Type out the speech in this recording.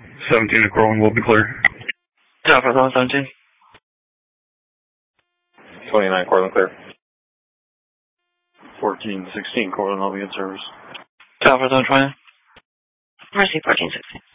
17 to Corwin will be clear. Alpha 17. 29 Corwin clear. 14-16 Corwin will be in service. Alpha 20. Mercy 14-16.